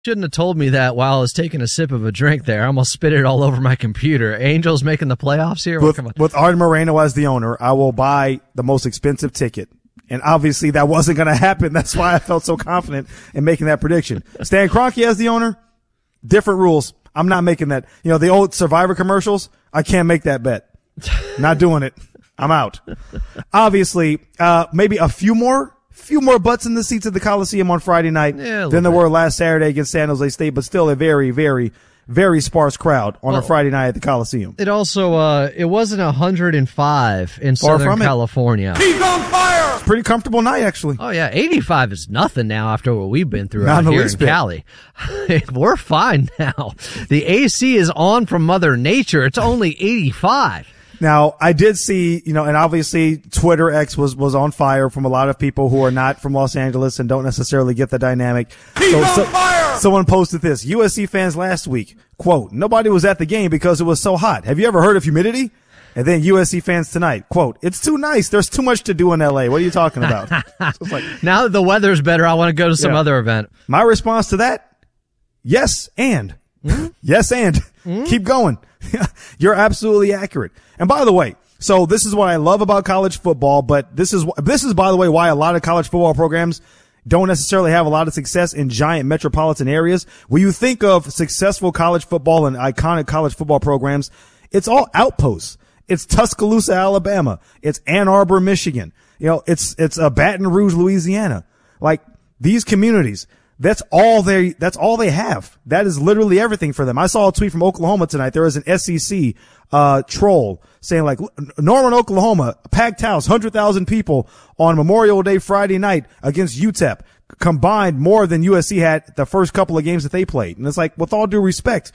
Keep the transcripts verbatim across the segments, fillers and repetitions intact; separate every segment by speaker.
Speaker 1: Shouldn't have told me that while I was taking a sip of a drink there. I almost spit it all over my computer. Angels making the playoffs here?
Speaker 2: With,
Speaker 1: Come on.
Speaker 2: with Art Moreno as the owner, I will buy the most expensive ticket. And obviously that wasn't going to happen. That's why I felt so confident in making that prediction. Stan Kroenke as the owner, different rules. I'm not making that. You know, the old Survivor commercials, I can't make that bet. Not doing it. I'm out. Obviously, uh, maybe a few more, few more butts in the seats at the Coliseum on Friday night
Speaker 1: yeah,
Speaker 2: than there
Speaker 1: bit.
Speaker 2: were last Saturday against San Jose State, but still a very, very, very sparse crowd on
Speaker 1: well,
Speaker 2: a Friday night at the Coliseum.
Speaker 1: It also, uh, it wasn't one hundred five in
Speaker 2: Far
Speaker 1: Southern
Speaker 2: from
Speaker 1: California.
Speaker 2: It. He's on fire! It's a pretty comfortable night, actually.
Speaker 1: Oh, yeah. eighty-five is nothing now after what we've been through
Speaker 2: Not
Speaker 1: out
Speaker 2: in
Speaker 1: here in
Speaker 2: bit.
Speaker 1: Cali. We're fine now. The A C is on from Mother Nature. It's only eighty-five.
Speaker 2: Now, I did see, you know, and obviously Twitter X was, was on fire from a lot of people who are not from Los Angeles and don't necessarily get the dynamic.
Speaker 3: He's
Speaker 2: so,
Speaker 3: on
Speaker 2: so,
Speaker 3: fire!
Speaker 2: Someone posted this. U S C fans last week, quote, nobody was at the game because it was so hot. Have you ever heard of humidity? And then U S C fans tonight, quote, it's too nice. There's too much to do in L A. What are you talking about? So it's like,
Speaker 1: now that the weather's better, I want to go to some
Speaker 2: Yeah.
Speaker 1: other event.
Speaker 2: my response to that, yes and. Yes and. Keep going. You're absolutely accurate. And by the way, so this is what I love about college football, but this is, this is, by the way, why a lot of college football programs don't necessarily have a lot of success in giant metropolitan areas. When you think of successful college football and iconic college football programs, it's all outposts. It's Tuscaloosa, Alabama. It's Ann Arbor, Michigan. You know, it's, it's uh, Baton Rouge, Louisiana. Like these communities, that's all they, that's all they have. That is literally everything for them. I saw a tweet from Oklahoma tonight. There was an S E C, uh, troll saying like, Norman, Oklahoma, packed house, one hundred thousand people on Memorial Day Friday night against U T E P, combined more than U S C had the first couple of games that they played. And it's like, with all due respect,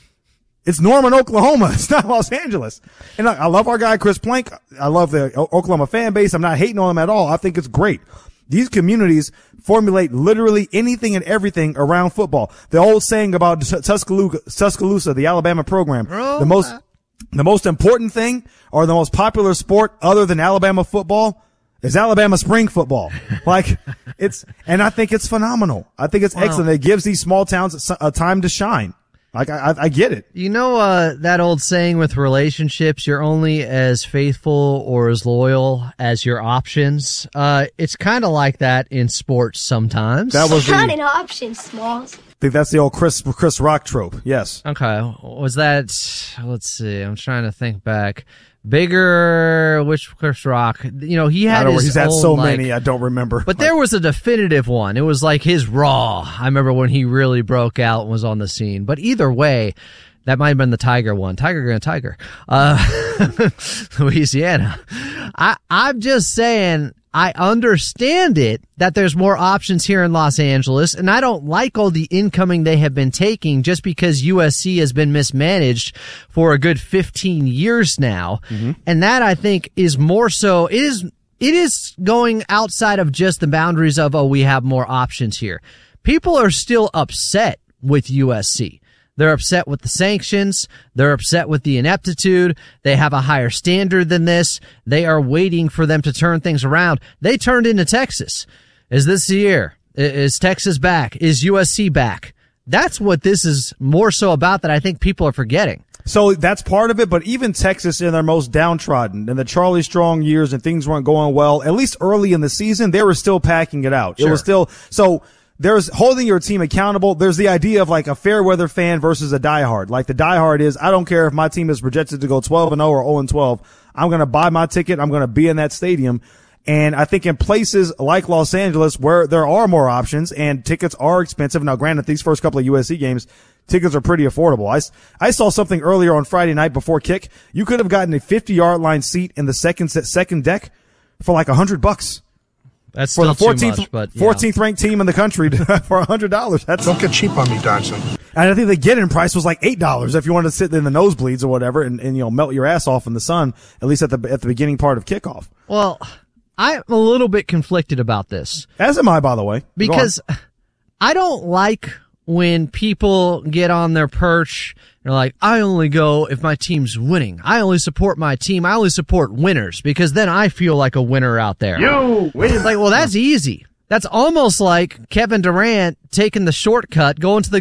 Speaker 2: it's Norman, Oklahoma. It's not Los Angeles. And I, I love our guy, Chris Plank. I love the o- Oklahoma fan base. I'm not hating on him at all. I think it's great. These communities formulate literally anything and everything around football. The old saying about Tuscaloosa, Tuscaloosa, the Alabama program,
Speaker 1: Oh,
Speaker 2: the most, the most important thing or the most popular sport other than Alabama football is Alabama spring football. Like it's, and I think it's phenomenal. I think it's
Speaker 1: Wow.
Speaker 2: excellent. It gives these small towns a, a time to shine. Like I, I, I get it.
Speaker 1: You know, uh, that old saying with relationships, you're only as faithful or as loyal as your options. Uh, it's kind of like that in sports sometimes.
Speaker 2: That was
Speaker 4: Not
Speaker 2: the,
Speaker 4: an option, Smalls.
Speaker 2: I think that's the old Chris, Chris Rock trope. Yes.
Speaker 1: Okay. Was that, let's see, I'm trying to think back. Bigger, which Chris Rock, you know, he
Speaker 2: I
Speaker 1: had
Speaker 2: don't,
Speaker 1: his
Speaker 2: he's had
Speaker 1: own,
Speaker 2: so
Speaker 1: like,
Speaker 2: many, I don't remember.
Speaker 1: but there was a definitive one. It was like his Raw. I remember when he really broke out and was on the scene. But either way, that might have been the Tiger one. Tiger gonna Tiger. Uh, Louisiana. I, I'm just saying, I understand it that there's more options here in Los Angeles, and I don't like all the incoming they have been taking just because U S C has been mismanaged for a good fifteen years now. Mm-hmm. And that I think is more so, it is, it is going outside of just the boundaries of, oh, we have more options here. People are still upset with U S C. They're upset with the sanctions. They're upset with the ineptitude. They have a higher standard than this. They are waiting for them to turn things around. They turned into Texas. Is this the year? Is Texas back? Is U S C back? That's what this is more so about that I think people are forgetting.
Speaker 2: So that's part of it, but even Texas in their most downtrodden, in the Charlie Strong years and things weren't going well, at least early in the season, they were still packing it out.
Speaker 1: Sure.
Speaker 2: It was still, so there's holding your team accountable. There's the idea of like a fair weather fan versus a diehard. Like the diehard is, I don't care if my team is projected to go twelve and oh or oh and twelve. I'm going to buy my ticket. I'm going to be in that stadium. And I think in places like Los Angeles where there are more options and tickets are expensive. Now, granted, these first couple of U S C games, tickets are pretty affordable. I, I saw something earlier on Friday night before kick. You could have gotten a fifty yard line seat in the second second deck for like a hundred bucks.
Speaker 1: That's
Speaker 2: For
Speaker 1: still
Speaker 2: the fourteenth,
Speaker 1: too much, but yeah.
Speaker 2: fourteenth ranked team in the country for a hundred dollars. That's
Speaker 3: Don't get cheap on me, Dodson.
Speaker 2: And I think the get-in price was like eight dollars if you wanted to sit in the nosebleeds or whatever and, and, you know, melt your ass off in the sun, at least at the, at the beginning part of kickoff.
Speaker 1: Well, I'm a little bit conflicted about this.
Speaker 2: As am I, by the way.
Speaker 1: Because I don't like when people get on their perch and are like, I only go if my team's winning. I only support my team. I only support winners because then I feel like a winner out there.
Speaker 3: You win.
Speaker 1: Like, well, that's easy. That's almost like Kevin Durant taking the shortcut, going to the